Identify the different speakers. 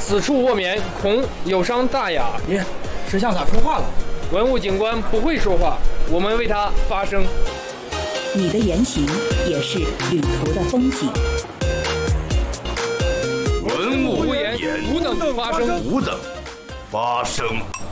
Speaker 1: 此处卧眠，恐有伤大雅。
Speaker 2: 爷，石像咋说话了？
Speaker 1: 文物警官不会说话，我们为他发声。
Speaker 3: 你的言行也是旅途的风景。
Speaker 1: 文物不言，吾等发声。
Speaker 4: 吾等发声。